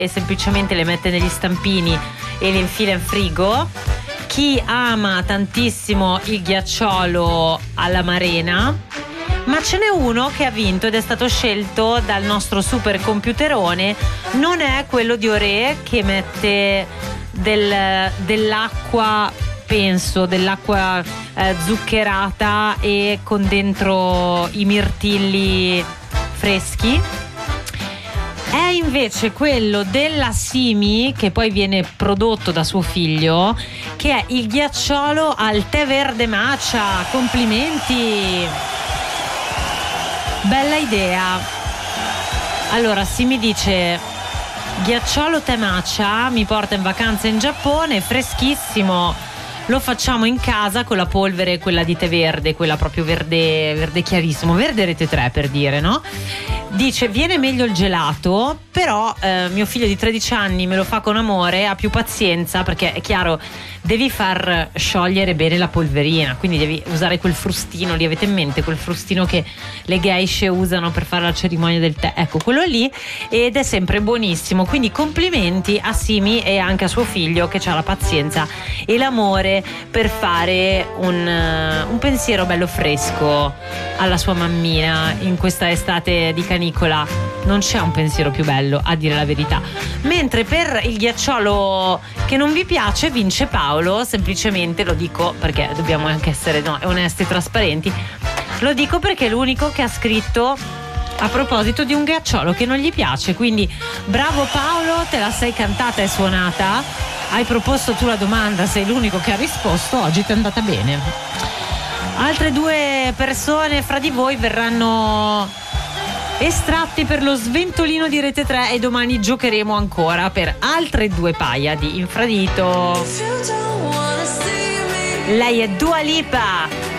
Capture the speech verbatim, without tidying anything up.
e semplicemente le mette negli stampini e le infila in frigo. Chi ama tantissimo il ghiacciolo all'amarena, ma ce n'è uno che ha vinto ed è stato scelto dal nostro supercomputerone. Non è quello di Oré che mette del, dell'acqua, penso dell'acqua eh, zuccherata e con dentro i mirtilli freschi. È invece quello della Simi, che poi viene prodotto da suo figlio, che è il ghiacciolo al tè verde matcha. Complimenti, bella idea. Allora Simi dice: ghiacciolo tè matcha mi porta in vacanza in Giappone, freschissimo, lo facciamo in casa con la polvere, quella di tè verde, quella proprio verde, verde chiarissimo, verde rete tre per dire, no? Dice: viene meglio il gelato, però eh, mio figlio di tredici anni me lo fa con amore, ha più pazienza, perché è chiaro, devi far sciogliere bene la polverina, quindi devi usare quel frustino lì. Avete in mente quel frustino che le geishe usano per fare la cerimonia del tè? Ecco, quello lì, ed è sempre buonissimo. Quindi complimenti a Simi e anche a suo figlio, che ha la pazienza e l'amore per fare un, uh, un pensiero bello fresco alla sua mammina in questa estate di canicola. Non c'è un pensiero più bello, a dire la verità. Mentre per il ghiacciolo che non vi piace vince Paolo, semplicemente lo dico perché dobbiamo anche essere no, onesti e trasparenti. Lo dico perché è l'unico che ha scritto a proposito di un ghiacciolo che non gli piace. Quindi bravo Paolo, te la sei cantata e suonata, hai proposto tu la domanda, sei l'unico che ha risposto, oggi ti è andata bene. Altre due persone fra di voi verranno estratti per lo sventolino di Rete tre e domani giocheremo ancora per altre due paia di infradito. Lei è Dua Lipa.